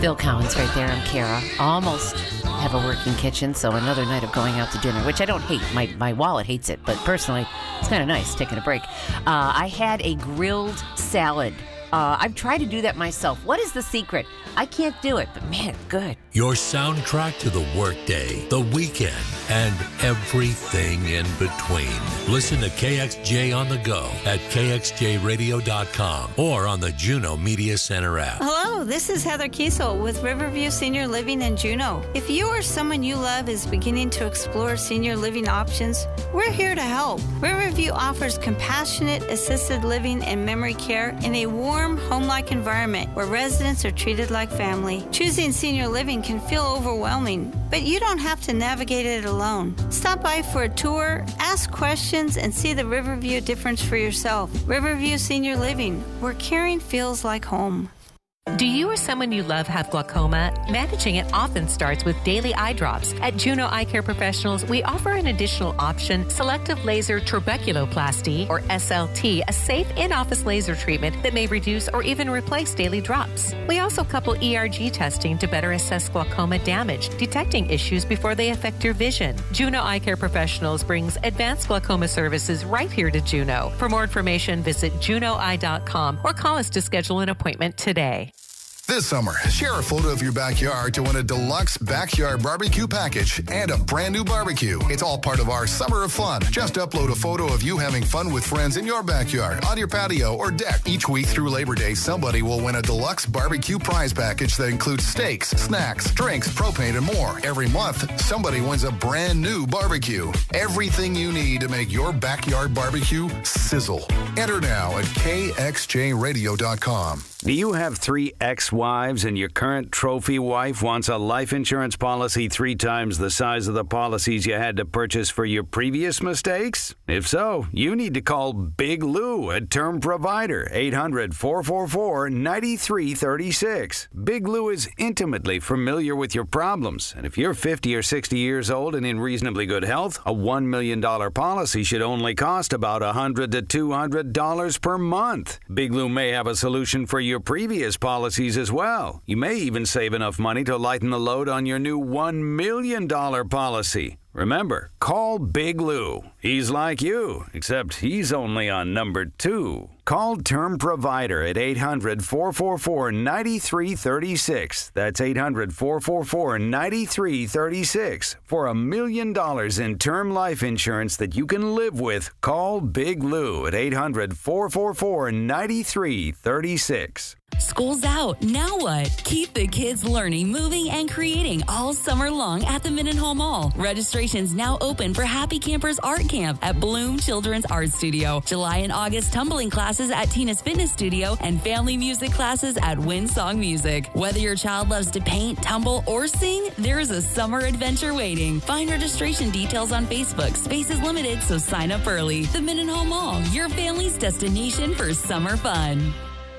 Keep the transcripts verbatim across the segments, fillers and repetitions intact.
Bill Collins right there. I'm Kara. Almost have a working kitchen, so another night of going out to dinner, which I don't hate. My my wallet hates it, but personally, it's kind of nice taking a break. Uh, I had a grilled salad. Uh, I've tried to do that myself. What is the secret? I can't do it, but man, good. Your soundtrack to the workday, the weekend, and everything in between. Listen to K X J on the go at K X J radio dot com or on the Juneau Media Center app. Hello, this is Heather Kiesel with Riverview Senior Living in Juneau. If you or someone you love is beginning to explore senior living options, we're here to help. Riverview offers compassionate assisted living and memory care in a warm, home-like environment where residents are treated like family. Choosing senior living can feel overwhelming, but you don't have to navigate it alone. Stop by for a tour, ask questions, and see the Riverview difference for yourself. Riverview Senior Living, where caring feels like home. Do you or someone you love have glaucoma? Managing it often starts with daily eye drops. At Juneau Eye Care Professionals, we offer an additional option, selective laser trabeculoplasty, or S L T, a safe in-office laser treatment that may reduce or even replace daily drops. We also couple E R G testing to better assess glaucoma damage, detecting issues before they affect your vision. Juneau Eye Care Professionals brings advanced glaucoma services right here to Juneau. For more information, visit juneau eye dot com or call us to schedule an appointment today. This summer, share a photo of your backyard to win a deluxe backyard barbecue package and a brand new barbecue. It's all part of our Summer of Fun. Just upload a photo of you having fun with friends in your backyard, on your patio, or deck. Each week through Labor Day, somebody will win a deluxe barbecue prize package that includes steaks, snacks, drinks, propane, and more. Every month, somebody wins a brand new barbecue. Everything you need to make your backyard barbecue sizzle. Enter now at K X J radio dot com. Do you have three ex-wives and your current trophy wife wants a life insurance policy three times the size of the policies you had to purchase for your previous mistakes? If so, you need to call Big Lou at Term Provider, eight hundred, four four four, nine three three six. Big Lou is intimately familiar with your problems, and if you're fifty or sixty years old and in reasonably good health, a one million dollars policy should only cost about one hundred to two hundred dollars per month. Big Lou may have a solution for your previous policies as well. You may even save enough money to lighten the load on your new one million dollars policy. Remember, call Big Lou. He's like you, except he's only on number two. Call Term Provider at eight hundred, four four four, nine three three six. That's eight hundred, four four four, nine three three six. For a million dollars in term life insurance that you can live with, call Big Lou at eight hundred, four four four, nine three three six. School's out. Now what? Keep the kids learning, moving, and creating all summer long at the Mendenhall Mall. Registration's now open for Happy Campers Art Camp at Bloom Children's Art Studio. July and August tumbling classes at Tina's Fitness Studio and family music classes at Windsong Music. Whether your child loves to paint, tumble, or sing, there is a summer adventure waiting. Find registration details on Facebook. Space is limited, so sign up early. The Mendenhall Mall, your family's destination for summer fun.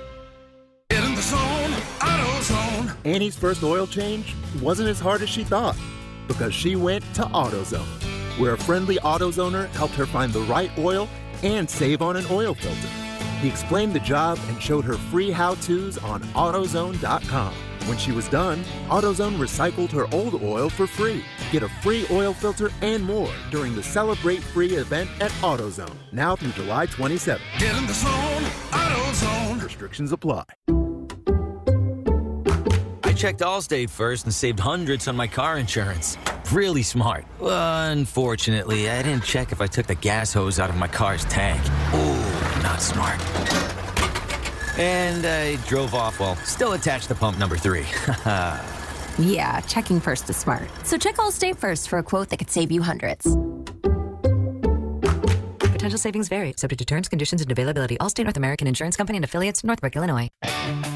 Get in the zone, AutoZone. Annie's first oil change wasn't as hard as she thought because she went to AutoZone, where a friendly AutoZoner helped her find the right oil and save on an oil filter. He explained the job and showed her free how-tos on AutoZone dot com. When she was done, AutoZone recycled her old oil for free. Get a free oil filter and more during the Celebrate Free event at AutoZone, now through July twenty-seventh. Get in the zone, AutoZone. Restrictions apply. I checked Allstate first and saved hundreds on my car insurance. Really smart. Unfortunately, I didn't check if I took the gas hose out of my car's tank. Ooh, not smart. And I drove off while still attached to pump number three. Yeah, checking first is smart. So check Allstate first for a quote that could save you hundreds. Potential savings vary, subject to terms, conditions, and availability. Allstate North American Insurance Company and affiliates, Northbrook, Illinois.